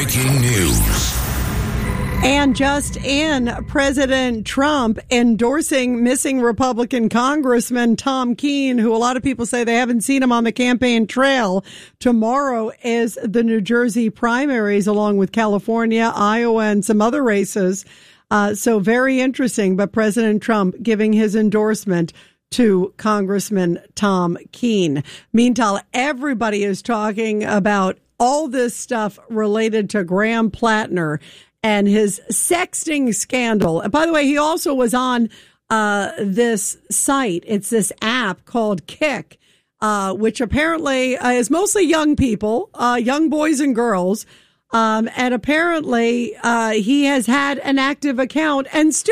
Breaking news. And just in, President Trump endorsing missing Republican Congressman Tom Keene, who a lot of people say they haven't seen him on the campaign trail. Tomorrow is the New Jersey primaries, along with California, Iowa, and some other races. So very interesting. But President Trump giving his endorsement to Congressman Tom Keene. Meanwhile, everybody is talking about all this stuff related to Graham Plattner and his sexting scandal. And by the way, he also was on this site. It's this app called Kik, which apparently is mostly young people, young boys and girls. And apparently he has had an active account and still